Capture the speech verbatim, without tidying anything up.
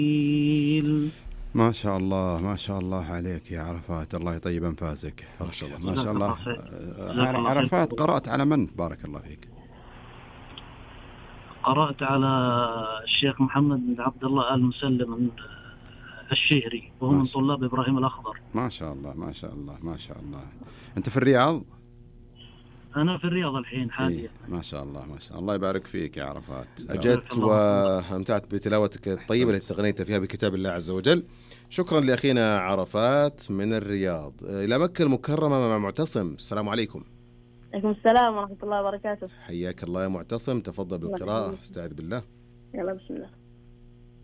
ما شاء الله ما شاء الله عليك يا عرفات، الله يطيب أنفاسك. ما شاء الله ما شاء الله. عرفات قرأت على من بارك الله فيك؟ قرأت على الشيخ محمد بن عبد الله آل مسلم الشهري، وهو من طلاب إبراهيم الأخضر. ما شاء الله ما شاء الله ما شاء الله. أنت في الرياض؟ أنا في الرياض الحين حاليا. إيه ما شاء الله ما شاء الله. الله يبارك فيك يا عرفات. أجدت وامتعت بتلاوتك الطيبة التي تغنيت فيها بكتاب الله عز وجل. شكرا لأخينا عرفات من الرياض. إلى مكة المكرمة مع معتصم. السلام عليكم. عليكم السلام ورحمة الله وبركاته. حياك الله يا معتصم، تفضل بالقراءة. استعذ بالله. يلا بسم الله.